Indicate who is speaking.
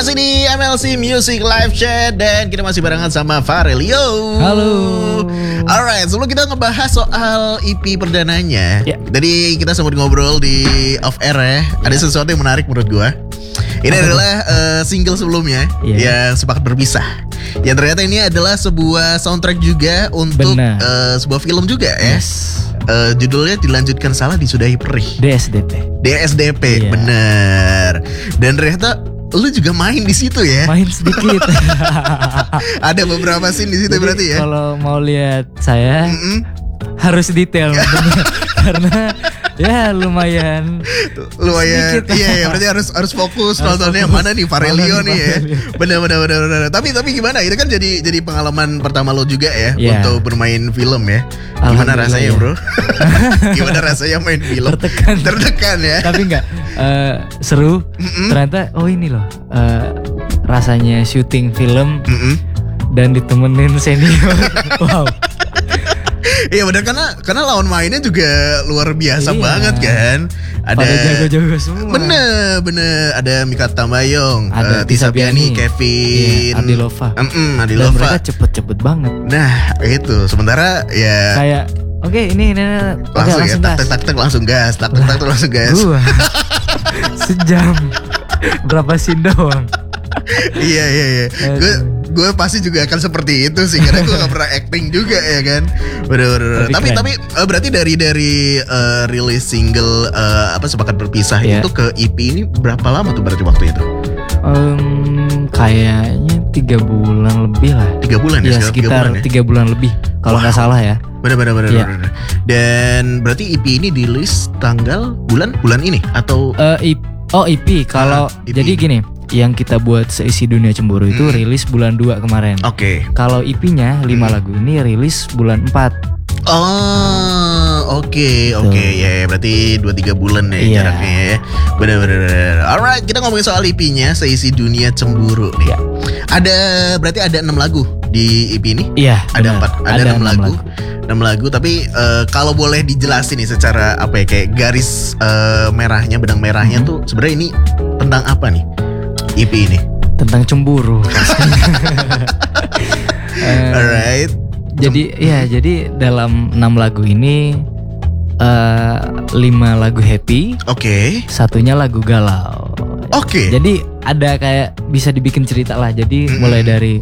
Speaker 1: Masih di MLC Music Live Chat dan kita masih barengan sama Farelio.
Speaker 2: Halo.
Speaker 1: Alright, sebelum kita ngebahas soal EP perdananya, Tadi kita sempat ngobrol di off air ya. Ada sesuatu yang menarik menurut gua. Ini adalah single sebelumnya yang Sepakat Berpisah. Yang ternyata ini adalah sebuah soundtrack juga untuk sebuah film juga ya. Judulnya Dilanjutkan Salah Disudahi Perih. DSDP, bener. Dan ternyata lu juga main di situ ya?
Speaker 2: Main sedikit.
Speaker 1: Ada beberapa scene di situ. Jadi, berarti ya.
Speaker 2: Kalau mau lihat saya harus detail karena ya lumayan sedikit.
Speaker 1: Iya, berarti harus fokus nontonnya yang mana nih Farelio nih ya. Benar. Tapi gimana? Itu kan jadi pengalaman pertama lo juga ya untuk bermain film ya. Gimana rasanya, Bro? Gimana rasanya main film? Tertekan ya.
Speaker 2: Tapi enggak seru. Ternyata ini loh rasanya syuting film dan ditemenin senior. Wow.
Speaker 1: Iya benar, karena lawan mainnya juga luar biasa banget kan. Ada
Speaker 2: jago-jago semua.
Speaker 1: Bener. Ada Mika Tambayong,
Speaker 2: ada
Speaker 1: Tisa Piani, Kevin,
Speaker 2: Adilova.
Speaker 1: Adilova.
Speaker 2: Dan mereka cepet-cepet banget.
Speaker 1: Nah itu sementara ya
Speaker 2: kayak ini
Speaker 1: langsung ya tak langsung gas.
Speaker 2: Gua sejam berapa scene doang.
Speaker 1: Iya. Gue pasti juga akan seperti itu sih, karena gue gak pernah acting juga ya kan. Bener. Tapi berarti dari rilis single Sepakat Berpisah itu ke EP ini berapa lama tuh berarti waktu itu?
Speaker 2: Kayaknya 3 bulan lebih lah.
Speaker 1: 3 bulan ya?
Speaker 2: Sekitar 3 bulan lebih kalau nggak salah ya.
Speaker 1: Bener. Dan berarti EP ini dirilis tanggal bulan ini atau?
Speaker 2: EP kalau
Speaker 1: EP.
Speaker 2: Jadi gini, yang kita buat Seisi Dunia Cemburu itu rilis bulan 2 kemarin.
Speaker 1: Oke.
Speaker 2: Kalau EP-nya 5 lagu ini rilis bulan 4.
Speaker 1: Oh, oke. Ya, berarti 2-3 bulan ya jaraknya ya. Bener. Alright, kita ngomongin soal EP-nya Seisi Dunia Cemburu nih. Berarti ada 6 lagu di EP ini?
Speaker 2: Iya.
Speaker 1: Ada 4. Ada 6 lagu. 6 lagu, tapi kalau boleh dijelasin nih secara kayak garis merahnya, benang merahnya tuh sebenarnya ini tentang apa nih? EP ini
Speaker 2: tentang cemburu.
Speaker 1: Alright.
Speaker 2: Jadi dalam 6 lagu ini 5 lagu happy.
Speaker 1: Oke.
Speaker 2: Satunya lagu galau.
Speaker 1: Oke.
Speaker 2: Jadi ada kayak bisa dibikin cerita lah. Jadi mulai dari